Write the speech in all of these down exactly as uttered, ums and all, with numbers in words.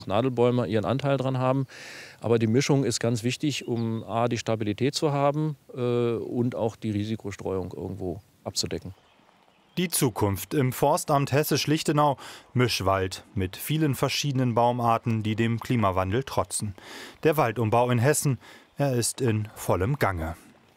Nadelbäume ihren Anteil dran haben. Aber die Mischung ist ganz wichtig, um A, die Stabilität zu haben äh, und auch die Risikostreuung irgendwo abzudecken. Die Zukunft im Forstamt Hessisch-Lichtenau. Mischwald mit vielen verschiedenen Baumarten, die dem Klimawandel trotzen. Der Waldumbau in Hessen, er ist in vollem Gange.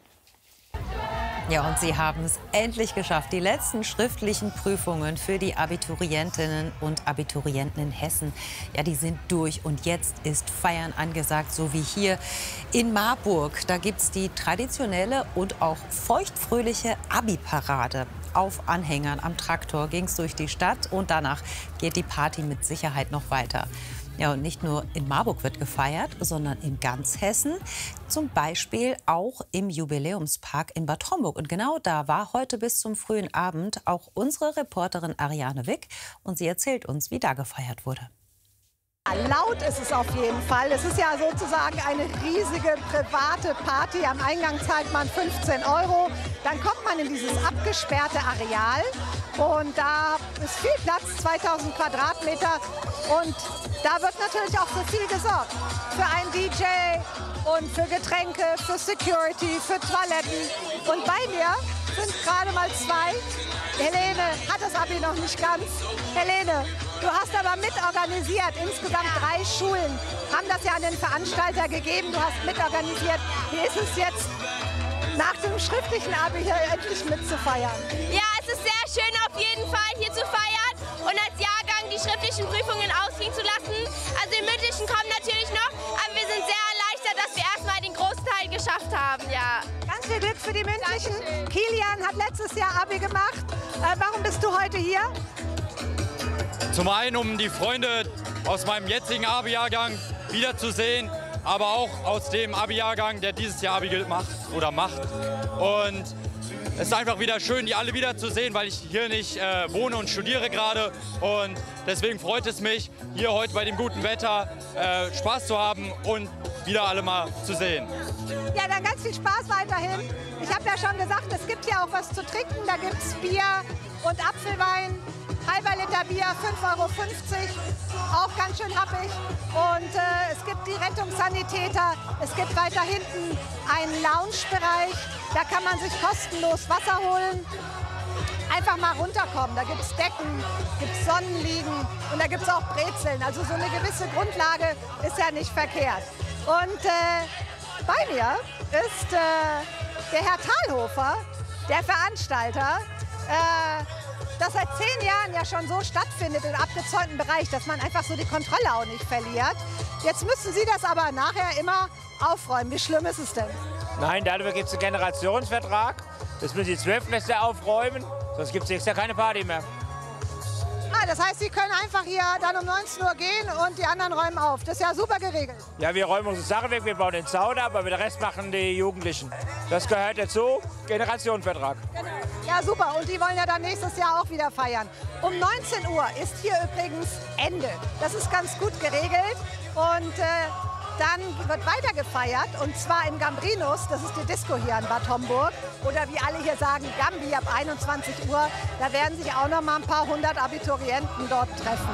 Ja, und Sie haben es endlich geschafft. Die letzten schriftlichen Prüfungen für die Abiturientinnen und Abiturienten in Hessen, ja, die sind durch. Und jetzt ist Feiern angesagt, so wie hier in Marburg. Da gibt es die traditionelle und auch feuchtfröhliche Abi-Parade. Auf Anhängern am Traktor ging es durch die Stadt und danach geht die Party mit Sicherheit noch weiter. Ja, und nicht nur in Marburg wird gefeiert, sondern in ganz Hessen. Zum Beispiel auch im Jubiläumspark in Bad Homburg. Und genau da war heute bis zum frühen Abend auch unsere Reporterin Ariane Wick. Und sie erzählt uns, wie da gefeiert wurde. Laut ist es auf jeden Fall. Es ist ja sozusagen eine riesige private Party. Am Eingang zahlt man fünfzehn Euro. Dann kommt man in dieses abgesperrte Areal. Und da ist viel Platz, zweitausend Quadratmeter. Und da wird natürlich auch für viel gesorgt. Für einen D J und für Getränke, für Security, für Toiletten. Und bei mir sind gerade mal zwei. Helene hat das Abi noch nicht ganz. Helene, du hast aber mitorganisiert. Insgesamt drei Schulen haben das ja an den Veranstalter gegeben. Du hast mitorganisiert. Wie ist es jetzt, nach dem schriftlichen Abi hier endlich mitzufeiern? Ja, es ist sehr schön auf jeden Fall hier zu feiern und als Jahrgang die schriftlichen Prüfungen ausfliegen zu lassen. Also die mündlichen kommen natürlich noch, aber wir sind sehr erleichtert, dass wir erstmal den Großteil geschafft haben. Ja. Ganz viel Glück für die mündlichen. Kilian hat letztes Jahr Abi gemacht. Äh, warum bist du heute hier? Zum einen, um die Freunde aus meinem jetzigen Abi-Jahrgang wiederzusehen, aber auch aus dem Abi-Jahrgang, der dieses Jahr Abi macht oder macht. Und es ist einfach wieder schön, die alle wiederzusehen, weil ich hier nicht äh, wohne und studiere gerade. Und deswegen freut es mich, hier heute bei dem guten Wetter äh, Spaß zu haben und wieder alle mal zu sehen. Ja, dann ganz viel Spaß weiterhin. Ich habe ja schon gesagt, es gibt hier auch was zu trinken. Da gibt es Bier und Apfelwein. Halber Liter Bier, fünf Euro fünfzig, auch ganz schön happig. Und äh, es gibt die Rettungssanitäter, es gibt weiter hinten einen Loungebereich, da kann man sich kostenlos Wasser holen. Einfach mal runterkommen, da gibt es Decken, gibt es Sonnenliegen und da gibt es auch Brezeln. Also so eine gewisse Grundlage ist ja nicht verkehrt. Und äh, bei mir ist äh, der Herr Thalhofer, der Veranstalter, äh, das seit zehn Jahren ja schon so stattfindet im abgezäunten Bereich, dass man einfach so die Kontrolle auch nicht verliert. Jetzt müssen Sie das aber nachher immer aufräumen. Wie schlimm ist es denn? Nein, darüber gibt es einen Generationsvertrag. Das müssen die Zwölftklässler aufräumen, sonst gibt es nächstes Jahr keine Party mehr. Ah, das heißt, Sie können einfach hier dann um neunzehn Uhr gehen und die anderen räumen auf. Das ist ja super geregelt. Ja, wir räumen unsere Sachen weg, wir bauen den Zaun ab, aber den Rest machen die Jugendlichen. Das gehört dazu, Generationenvertrag. Genau. Ja, super. Und die wollen ja dann nächstes Jahr auch wieder feiern. Um neunzehn Uhr ist hier übrigens Ende. Das ist ganz gut geregelt. Und äh, dann wird weiter gefeiert. Und zwar im Gambrinus. Das ist die Disco hier in Bad Homburg. Oder wie alle hier sagen, Gambi ab einundzwanzig Uhr. Da werden sich auch noch mal ein paar hundert Abiturienten dort treffen.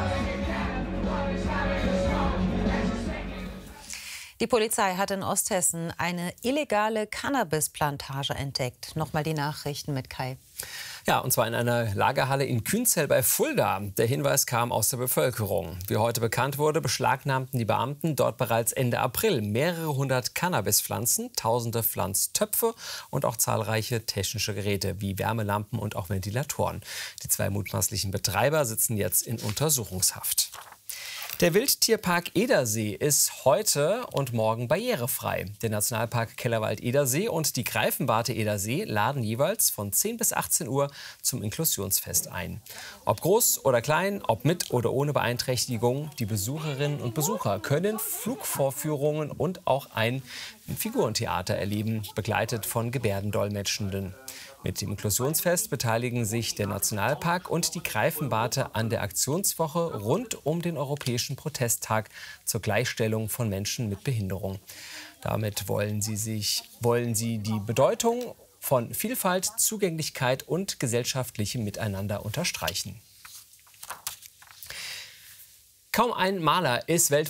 Die Polizei hat in Osthessen eine illegale Cannabisplantage entdeckt. Nochmal die Nachrichten mit Kai. Ja, und zwar in einer Lagerhalle in Künzell bei Fulda. Der Hinweis kam aus der Bevölkerung. Wie heute bekannt wurde, beschlagnahmten die Beamten dort bereits Ende April mehrere hundert Cannabispflanzen, tausende Pflanztöpfe und auch zahlreiche technische Geräte wie Wärmelampen und auch Ventilatoren. Die zwei mutmaßlichen Betreiber sitzen jetzt in Untersuchungshaft. Der Wildtierpark Edersee ist heute und morgen barrierefrei. Der Nationalpark Kellerwald-Edersee und die Greifenwarte Edersee laden jeweils von zehn bis achtzehn Uhr zum Inklusionsfest ein. Ob groß oder klein, ob mit oder ohne Beeinträchtigung, die Besucherinnen und Besucher können Flugvorführungen und auch ein Figurentheater erleben, begleitet von Gebärdendolmetschenden. Mit dem Inklusionsfest beteiligen sich der Nationalpark und die Greifenwarte an der Aktionswoche rund um den Europäischen Protesttag zur Gleichstellung von Menschen mit Behinderung. Damit wollen sie, sich, wollen sie die Bedeutung von Vielfalt, Zugänglichkeit und gesellschaftlichem Miteinander unterstreichen. Kaum ein Maler ist weltweit